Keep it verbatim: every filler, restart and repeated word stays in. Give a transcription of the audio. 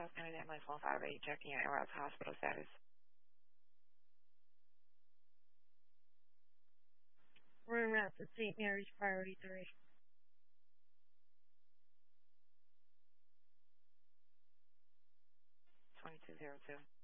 Charles County Ambulance one five eight, checking in route to hospital status. Room route to Saint Mary's Priority three. twenty-two zero two.